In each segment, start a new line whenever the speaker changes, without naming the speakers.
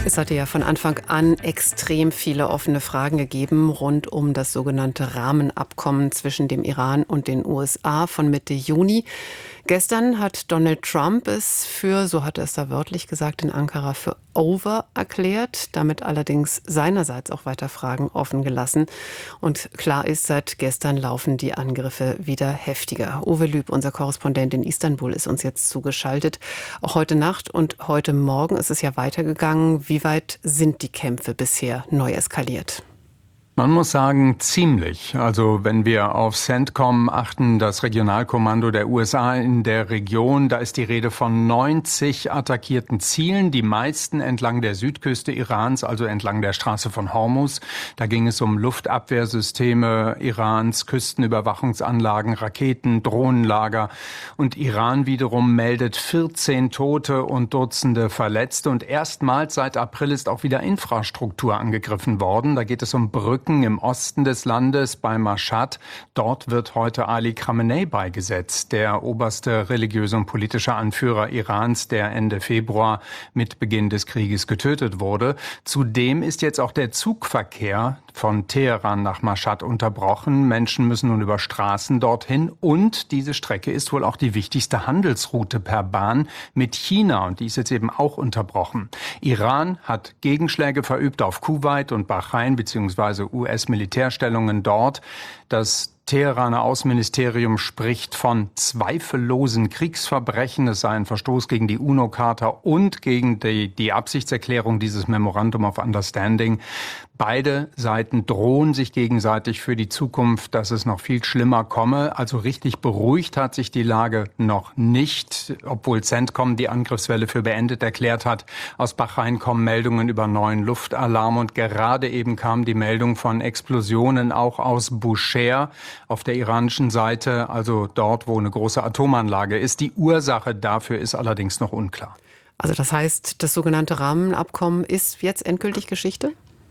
Es hatte ja von Anfang an extrem viele offene Fragen gegeben rund um das sogenannte Rahmenabkommen zwischen dem Iran und den USA von Mitte Juni. Gestern hat Donald Trump es für, so hat er es da wörtlich gesagt, in Ankara für over erklärt, damit allerdings seinerseits auch weiter Fragen offen gelassen. Und klar ist, seit gestern laufen die Angriffe wieder heftiger. Uwe Lüb, unser Korrespondent in Istanbul, ist uns jetzt zugeschaltet. Auch heute Nacht und heute Morgen ist es ja weitergegangen. Wie weit sind die Kämpfe bisher neu eskaliert?
Man muss sagen, ziemlich. Also wenn wir auf CENTCOM achten, das Regionalkommando der USA in der Region, da ist die Rede von 90 attackierten Zielen, die meisten entlang der Südküste Irans, also entlang der Straße von Hormuz. Da ging es um Luftabwehrsysteme Irans, Küstenüberwachungsanlagen, Raketen, Drohnenlager. Und Iran wiederum meldet 14 Tote und Dutzende Verletzte. Und erstmals seit April ist auch wieder Infrastruktur angegriffen worden. Da geht es um Brücken im Osten des Landes bei Mashhad. Dort wird heute Ali Khamenei beigesetzt, der oberste religiöse und politische Anführer Irans, der Ende Februar mit Beginn des Krieges getötet wurde. Zudem ist jetzt auch der Zugverkehr von Teheran nach Mashhad unterbrochen. Menschen müssen nun über Straßen dorthin und diese Strecke ist wohl auch die wichtigste Handelsroute per Bahn mit China und die ist jetzt eben auch unterbrochen. Iran hat Gegenschläge verübt auf Kuwait und Bahrain bzw. US-Militärstellungen dort. Das Teheraner Außenministerium spricht von zweifellosen Kriegsverbrechen. Es sei ein Verstoß gegen die UNO-Charta und gegen die Absichtserklärung dieses Memorandum of Understanding. Beide Seiten drohen sich gegenseitig für die Zukunft, dass es noch viel schlimmer komme. Also richtig beruhigt hat sich die Lage noch nicht, obwohl CENTCOM die Angriffswelle für beendet erklärt hat. Aus Bahrain kommen Meldungen über neuen Luftalarm und gerade eben kam die Meldung von Explosionen auch aus Bushehr auf der iranischen Seite, also dort, wo eine große Atomanlage ist. Die Ursache dafür ist allerdings noch unklar.
Also das heißt, das sogenannte Rahmenabkommen ist jetzt endgültig Geschichte?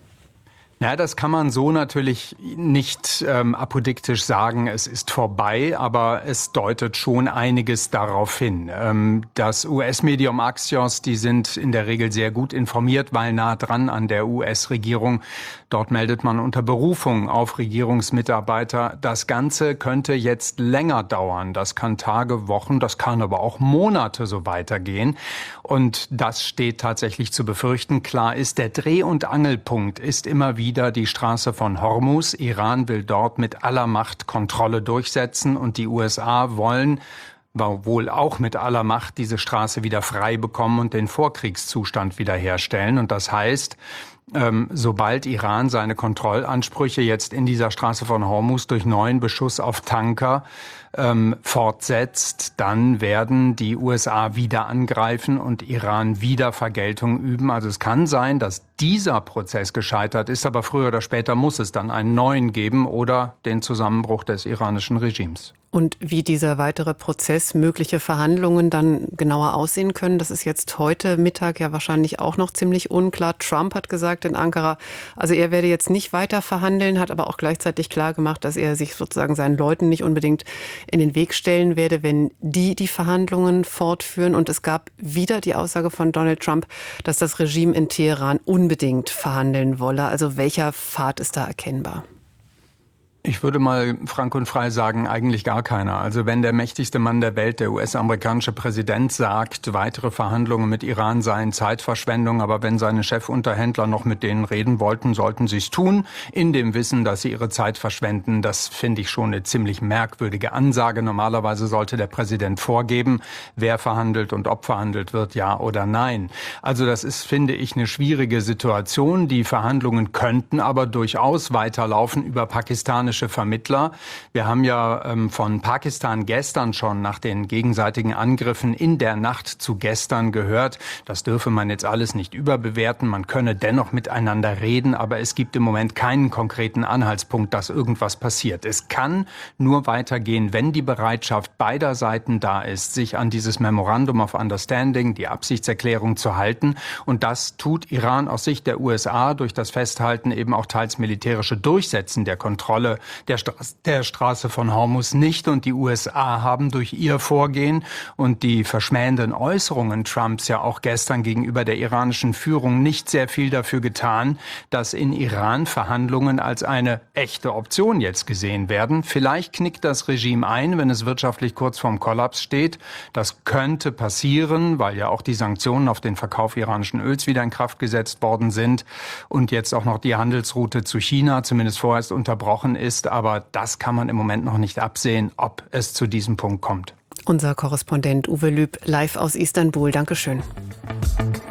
Ja, das kann man so natürlich nicht apodiktisch sagen, es ist vorbei, aber es deutet schon einiges darauf hin. Das US-Medium Axios, die sind in der Regel sehr gut informiert, weil nah dran an der US-Regierung. Dort meldet man unter Berufung auf Regierungsmitarbeiter, das Ganze könnte jetzt länger dauern. Das kann Tage, Wochen, das kann aber auch Monate so weitergehen. Und das steht tatsächlich zu befürchten. Klar ist, der Dreh- und Angelpunkt ist immer wieder die Straße von Hormuz. Iran will dort mit aller Macht Kontrolle durchsetzen und die USA wollen wohl auch mit aller Macht diese Straße wieder frei bekommen und den Vorkriegszustand wiederherstellen. Und das heißt, sobald Iran seine Kontrollansprüche jetzt in dieser Straße von Hormuz durch neuen Beschuss auf Tanker fortsetzt, dann werden die USA wieder angreifen und Iran wieder Vergeltung üben. Also es kann sein, dass dieser Prozess gescheitert ist, aber früher oder später muss es dann einen neuen geben oder den Zusammenbruch des iranischen Regimes.
Und wie dieser weitere Prozess, mögliche Verhandlungen dann genauer aussehen können, das ist jetzt heute Mittag ja wahrscheinlich auch noch ziemlich unklar. Trump hat gesagt in Ankara, also er werde jetzt nicht weiter verhandeln, hat aber auch gleichzeitig klar gemacht, dass er sich sozusagen seinen Leuten nicht unbedingt in den Weg stellen werde, wenn die Verhandlungen fortführen. Und es gab wieder die Aussage von Donald Trump, dass das Regime in Teheran unbedingt verhandeln wolle. Also welcher Pfad ist da erkennbar?
Ich würde mal frank und frei sagen, eigentlich gar keiner. Also wenn der mächtigste Mann der Welt, der US-amerikanische Präsident, sagt, weitere Verhandlungen mit Iran seien Zeitverschwendung, aber wenn seine Chefunterhändler noch mit denen reden wollten, sollten sie es tun, in dem Wissen, dass sie ihre Zeit verschwenden, das finde ich schon eine ziemlich merkwürdige Ansage. Normalerweise sollte der Präsident vorgeben, wer verhandelt und ob verhandelt wird, ja oder nein. Also das ist, finde ich, eine schwierige Situation. Die Verhandlungen könnten aber durchaus weiterlaufen über pakistanische Vermittler. Wir haben ja von Pakistan gestern schon nach den gegenseitigen Angriffen in der Nacht zu gestern gehört. Das dürfe man jetzt alles nicht überbewerten. Man könne dennoch miteinander reden, aber es gibt im Moment keinen konkreten Anhaltspunkt, dass irgendwas passiert. Es kann nur weitergehen, wenn die Bereitschaft beider Seiten da ist, sich an dieses Memorandum of Understanding, die Absichtserklärung zu halten. Und das tut Iran aus Sicht der USA durch das Festhalten eben auch teils militärische Durchsetzen der Kontrolle der Straße von Hormuz nicht. Und die USA haben durch ihr Vorgehen und die verschmähenden Äußerungen Trumps ja auch gestern gegenüber der iranischen Führung nicht sehr viel dafür getan, dass in Iran Verhandlungen als eine echte Option jetzt gesehen werden. Vielleicht knickt das Regime ein, wenn es wirtschaftlich kurz vorm Kollaps steht. Das könnte passieren, weil ja auch die Sanktionen auf den Verkauf iranischen Öls wieder in Kraft gesetzt worden sind und jetzt auch noch die Handelsroute zu China zumindest vorerst unterbrochen ist. Aber das kann man im Moment noch nicht absehen, ob es zu diesem Punkt kommt.
Unser Korrespondent Uwe Lüb live aus Istanbul. Dankeschön.